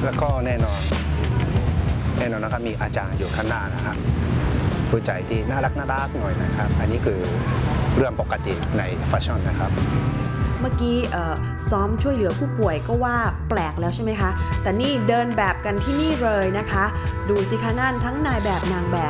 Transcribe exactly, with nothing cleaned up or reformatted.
แล้วก็แน่นอนแน่นอนนะครับมีอาจารย์อยู่ข้างหน้านะครับผู้ใจที่น่ารักน่ารักหน่อยนะครับอันนี้คือเรื่องปกติในแฟชั่นนะครับเมื่อกี้ซ้อมช่วยเหลือผู้ป่วยก็ว่าแปลกแล้วใช่ไหมคะแต่นี่เดินแบบกันที่นี่เลยนะคะดูสิคะนั่นทั้งนายแบบนางแบบ